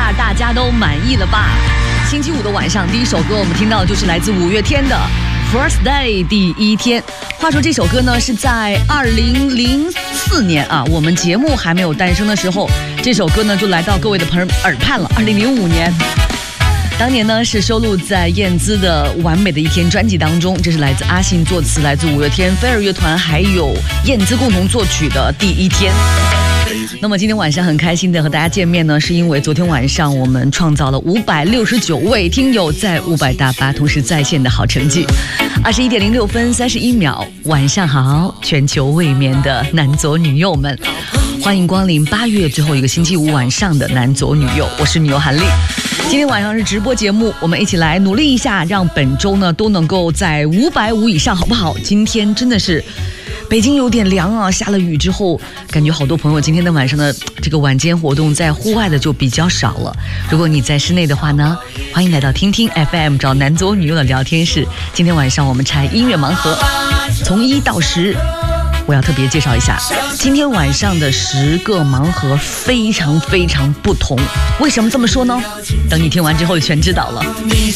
下大家都满意了吧？星期五的晚上，第一首歌我们听到的就是来自五月天的First Day 第一天。话说这首歌呢是在2004年啊，我们节目还没有诞生的时候，这首歌呢就来到各位的朋友耳畔了。2005年，当年呢是收录在燕姿的《完美的一天》专辑当中，这是来自阿信作词，来自五月天、飞儿乐团还有燕姿共同作曲的《第一天》。那么今天晚上很开心的和大家见面呢，是因为昨天晚上我们创造了569位听友在500大巴同时在线的好成绩。21点06分31秒，晚上好，全球未眠的男左女右们，欢迎光临8月最后一个星期五晚上的男左女右，我是女友韩丽。今天晚上是直播节目，我们一起来努力一下，让本周呢都能够在550以上，好不好？今天真的是北京有点凉啊，下了雨之后，感觉好多朋友今天的晚上的这个晚间活动在户外的就比较少了。如果你在室内的话呢，欢迎来到听听 FM 找男左女右的聊天室。今天晚上我们拆音乐盲盒，从1到10。我要特别介绍一下，今天晚上的10个盲盒非常非常不同。为什么这么说呢？等你听完之后就全知道了。